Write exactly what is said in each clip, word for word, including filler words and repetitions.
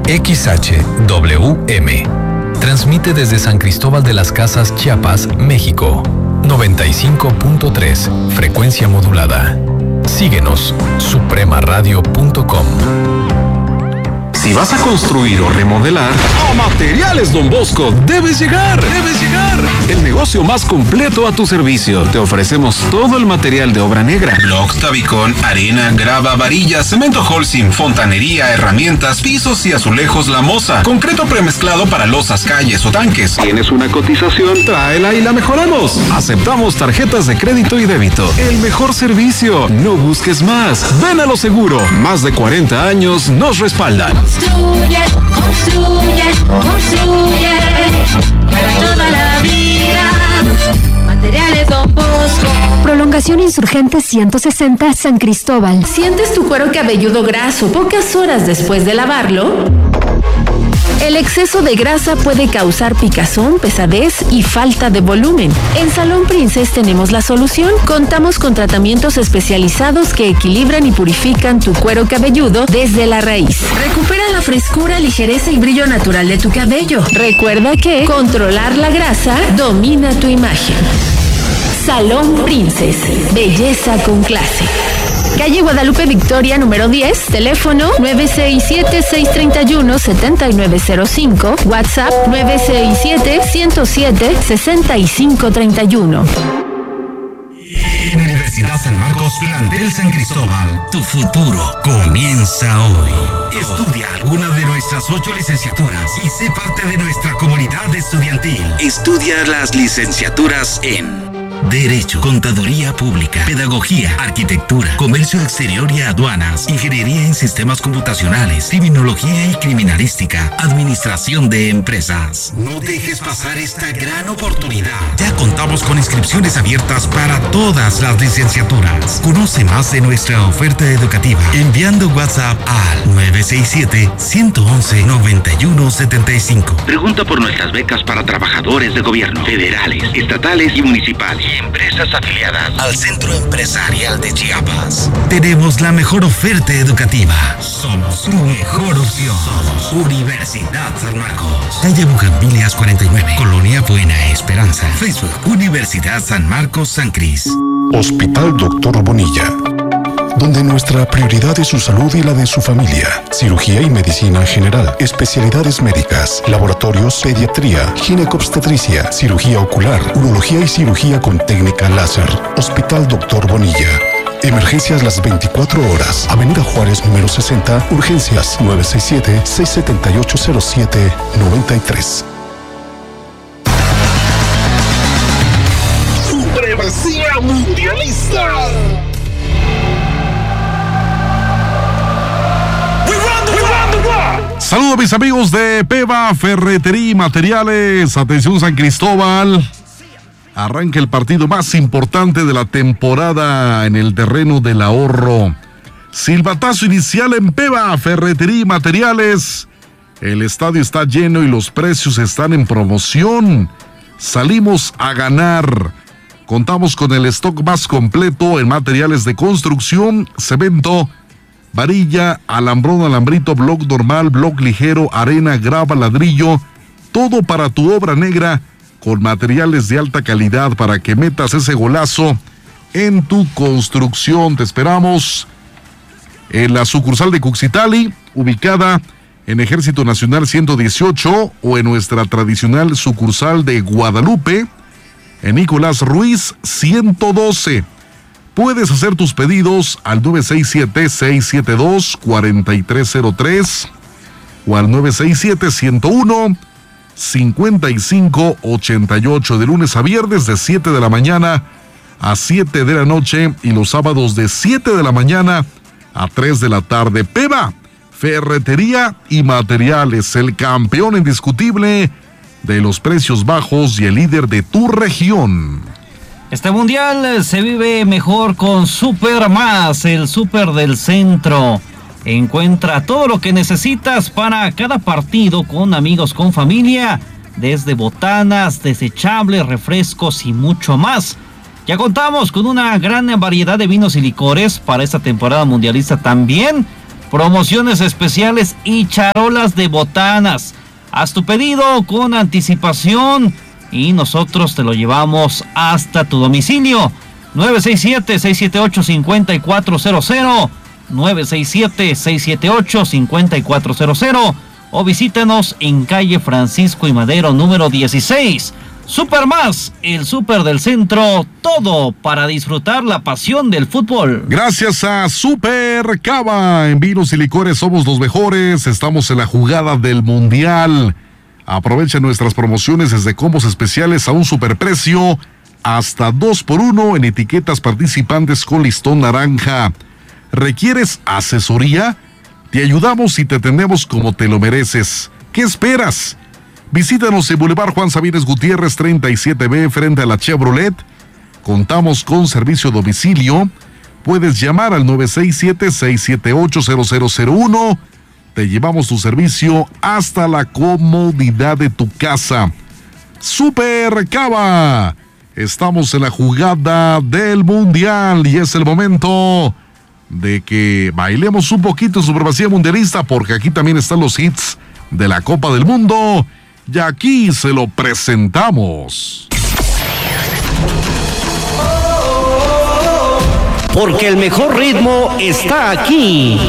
X H W M. Transmite desde San Cristóbal de las Casas, Chiapas, México. noventa y cinco punto tres, frecuencia modulada. Síguenos, suprema radio punto com. Si vas a construir o remodelar, a Materiales Don Bosco debes llegar, debes llegar. El negocio más completo a tu servicio. Te ofrecemos todo el material de obra negra: blocks, tabicón, arena, grava, varillas, cemento Holcim, fontanería, herramientas, pisos y azulejos La Moza, concreto premezclado para losas, calles o tanques. ¿Tienes una cotización? Tráela y la mejoramos. Aceptamos tarjetas de crédito y débito. El mejor servicio. No busques más. Ven a lo seguro. Más de cuarenta años nos respaldan. Construye, construye, construye para toda la vida. Materiales Don Bosco. Prolongación Insurgente ciento sesenta, San Cristóbal. ¿Sientes tu cuero cabelludo graso pocas horas después de lavarlo? El exceso de grasa puede causar picazón, pesadez y falta de volumen. En Salón Princess tenemos la solución. Contamos con tratamientos especializados que equilibran y purifican tu cuero cabelludo desde la raíz. Recupera la frescura, ligereza y brillo natural de tu cabello. Recuerda que controlar la grasa domina tu imagen. Salón Princess, belleza con clase. Calle Guadalupe Victoria, número diez, teléfono nueve seis siete, seis tres uno, siete nueve cero cinco, WhatsApp nueve seis siete, uno cero siete, seis cinco tres uno. Universidad San Marcos, plantel San Cristóbal, tu futuro comienza hoy. Estudia alguna de nuestras ocho licenciaturas y sé parte de nuestra comunidad estudiantil. Estudia las licenciaturas en Derecho, Contaduría Pública, Pedagogía, Arquitectura, Comercio Exterior y Aduanas, Ingeniería en Sistemas Computacionales, Criminología y Criminalística, Administración de Empresas. No dejes pasar esta gran oportunidad. Ya contamos con inscripciones abiertas para todas las licenciaturas. Conoce más de nuestra oferta educativa enviando WhatsApp al nueve seis siete, uno uno uno, nueve uno siete cinco. Pregunta por nuestras becas para trabajadores de gobierno, federales, estatales y municipales. Y empresas afiliadas al Centro Empresarial de Chiapas. Tenemos la mejor oferta educativa. Somos tu mejor opción. Somos Universidad San Marcos. Calle Bugambilias cuarenta y nueve, Colonia Buena Esperanza. Facebook, Universidad San Marcos San Cris. Hospital Doctor Bonilla, donde nuestra prioridad es su salud y la de su familia. Cirugía y medicina general, especialidades médicas, laboratorios, pediatría, ginecobstetricia, cirugía ocular, urología y cirugía con técnica láser. Hospital Doctor Bonilla. Emergencias las veinticuatro horas. Avenida Juárez número sesenta, urgencias nueve seis siete, seis siete ocho, cero siete nueve tres. Supremacía mundialista. Saludos mis amigos de Peva Ferretería y Materiales. Atención San Cristóbal. Arranca el partido más importante de la temporada en el terreno del ahorro. Silbatazo inicial en Peva Ferretería y Materiales. El estadio está lleno y los precios están en promoción. Salimos a ganar. Contamos con el stock más completo en materiales de construcción, cemento, varilla, alambrón, alambrito, bloc normal, bloc ligero, arena, grava, ladrillo, todo para tu obra negra con materiales de alta calidad para que metas ese golazo en tu construcción. Te esperamos en la sucursal de Cuxitali, ubicada en Ejército Nacional ciento dieciocho, o en nuestra tradicional sucursal de Guadalupe, en Nicolás Ruiz ciento doce. Puedes hacer tus pedidos al nueve seis siete, seis siete dos, cuatro tres cero tres o al nueve seis siete, uno cero uno, cinco cinco ocho ocho, de lunes a viernes de siete de la mañana a siete de la noche y los sábados de siete de la mañana a tres de la tarde. Peva Ferretería y Materiales, el campeón indiscutible de los precios bajos y el líder de tu región. Este mundial se vive mejor con Super Más, el súper del centro. Encuentra todo lo que necesitas para cada partido con amigos, con familia, desde botanas, desechables, refrescos y mucho más. Ya contamos con una gran variedad de vinos y licores para esta temporada mundialista también. promociones especiales y charolas de botanas. Haz tu pedido con anticipación y nosotros te lo llevamos hasta tu domicilio. nueve seis siete, seis siete ocho, cinco cuatro cero cero, nueve seis siete, seis siete ocho, cinco cuatro cero cero o visítenos en calle Francisco y Madero número dieciséis. Super Más, el súper del centro, todo para disfrutar la pasión del fútbol. Gracias a Super Cava, en vinos y licores somos los mejores, estamos en la jugada del Mundial. Aprovecha nuestras promociones desde combos especiales a un superprecio, hasta dos por uno en etiquetas participantes con listón naranja. ¿Requieres asesoría? Te ayudamos y te atendemos como te lo mereces. ¿Qué esperas? Visítanos en Boulevard Juan Sabines Gutiérrez treinta y siete B frente a la Chevrolet. Contamos con servicio a domicilio. Puedes llamar al nueve seis siete, seis siete ocho, cero cero cero uno. Te llevamos tu servicio hasta la comodidad de tu casa. Super Cava. Estamos en la jugada del Mundial y es el momento de que bailemos un poquito supremacía mundialista, porque aquí también están los hits de la Copa del Mundo y aquí se lo presentamos. Porque el mejor ritmo está aquí.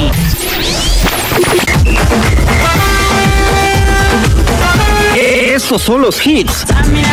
Estos son los hits